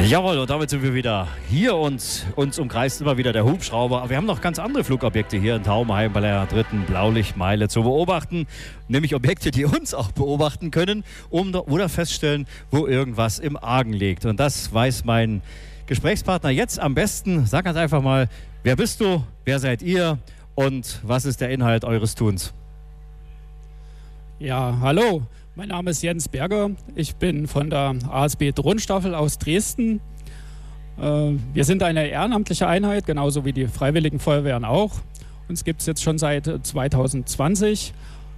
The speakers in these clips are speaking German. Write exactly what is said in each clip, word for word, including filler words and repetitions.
Jawohl, und damit sind wir wieder hier und uns umkreist immer wieder der Hubschrauber. Aber wir haben noch ganz andere Flugobjekte hier in Taubenheim bei der dritten Blaulichtmeile zu beobachten. Nämlich Objekte, die uns auch beobachten können um, oder feststellen, wo irgendwas im Argen liegt. Und das weiß mein Gesprächspartner jetzt am besten. Sag ganz einfach mal, wer bist du, wer seid ihr und was ist der Inhalt eures Tuns? Ja, hallo. Mein Name ist Jens Berger. Ich bin von der A S B Drohnenstaffel aus Dresden. Wir sind eine ehrenamtliche Einheit, genauso wie die Freiwilligen Feuerwehren auch. Uns gibt es jetzt schon seit zwanzig zwanzig.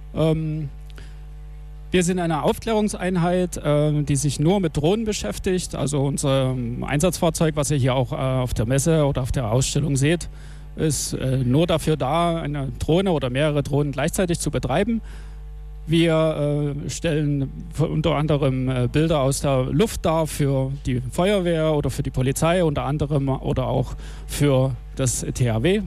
Wir sind eine Aufklärungseinheit, die sich nur mit Drohnen beschäftigt. Also unser Einsatzfahrzeug, was ihr hier auch auf der Messe oder auf der Ausstellung seht, ist nur dafür da, eine Drohne oder mehrere Drohnen gleichzeitig zu betreiben. Wir äh, stellen unter anderem äh, Bilder aus der Luft dar für die Feuerwehr oder für die Polizei unter anderem oder auch für das T H W. Äh,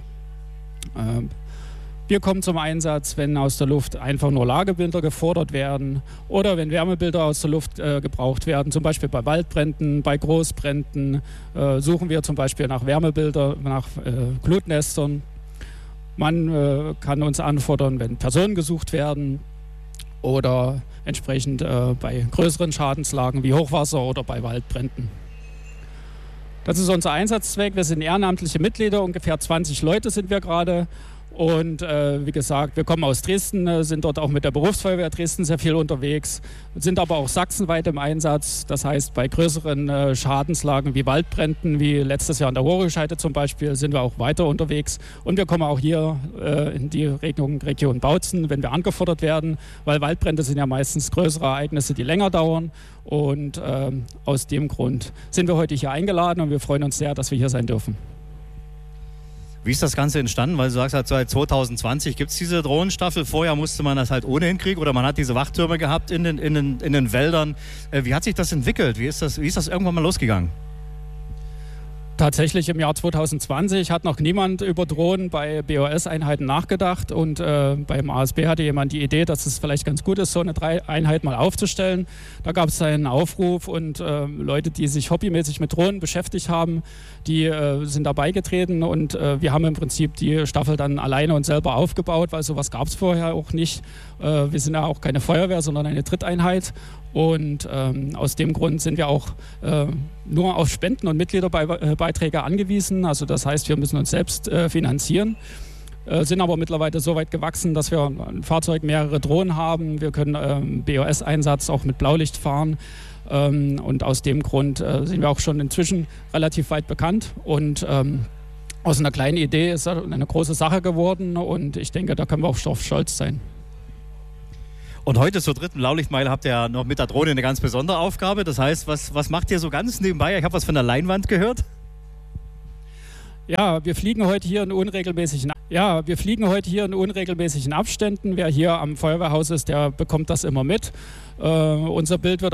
wir kommen zum Einsatz, wenn aus der Luft einfach nur Lagebilder gefordert werden oder wenn Wärmebilder aus der Luft äh, gebraucht werden, zum Beispiel bei Waldbränden, bei Großbränden, äh, suchen wir zum Beispiel nach Wärmebildern, nach äh, Glutnestern. Man äh, kann uns anfordern, wenn Personen gesucht werden, oder entsprechend äh, bei größeren Schadenslagen wie Hochwasser oder bei Waldbränden. Das ist unser Einsatzzweck. Wir sind ehrenamtliche Mitglieder, ungefähr zwanzig Leute sind wir gerade. Und äh, wie gesagt, wir kommen aus Dresden, äh, sind dort auch mit der Berufsfeuerwehr Dresden sehr viel unterwegs, sind aber auch sachsenweit im Einsatz. Das heißt, bei größeren äh, Schadenslagen wie Waldbränden, wie letztes Jahr an der Rohrischeide zum Beispiel, sind wir auch weiter unterwegs. Und wir kommen auch hier äh, in die Region, Region Bautzen, wenn wir angefordert werden, weil Waldbrände sind ja meistens größere Ereignisse, die länger dauern. Und äh, aus dem Grund sind wir heute hier eingeladen und wir freuen uns sehr, dass wir hier sein dürfen. Wie ist das Ganze entstanden? Weil du sagst, halt seit zwanzig zwanzig gibt es diese Drohnenstaffel. Vorher musste man das halt ohne hinkriegen oder man hat diese Wachtürme gehabt in den, in den, in den Wäldern. Wie hat sich das entwickelt? Wie ist das, wie ist das irgendwann mal losgegangen? Tatsächlich im Jahr zwanzig zwanzig hat noch niemand über Drohnen bei B O S-Einheiten nachgedacht und äh, beim A S B hatte jemand die Idee, dass es vielleicht ganz gut ist, so eine Einheit mal aufzustellen. Da gab es einen Aufruf und äh, Leute, die sich hobbymäßig mit Drohnen beschäftigt haben, die äh, sind da beigetreten und äh, wir haben im Prinzip die Staffel dann alleine und selber aufgebaut, weil sowas gab es vorher auch nicht. Äh, wir sind ja auch keine Feuerwehr, sondern eine Dritteinheit. Und ähm, aus dem Grund sind wir auch äh, nur auf Spenden und Mitgliederbeiträge angewiesen. Also das heißt, wir müssen uns selbst äh, finanzieren, äh, sind aber mittlerweile so weit gewachsen, dass wir ein Fahrzeug mehrere Drohnen haben. Wir können ähm, B O S-Einsatz auch mit Blaulicht fahren. Ähm, und aus dem Grund äh, sind wir auch schon inzwischen relativ weit bekannt. Und ähm, aus einer kleinen Idee ist eine große Sache geworden. Und ich denke, da können wir auch drauf stolz sein. Und heute zur dritten Blaulichtmeile habt ihr ja noch mit der Drohne eine ganz besondere Aufgabe. Das heißt, was, was macht ihr so ganz nebenbei? Ich habe was von der Leinwand gehört. Ja, wir fliegen heute hier in unregelmäßigen Ja, wir fliegen heute hier in unregelmäßigen Abständen. Wer hier am Feuerwehrhaus ist, der bekommt das immer mit. Äh, unser Bild wird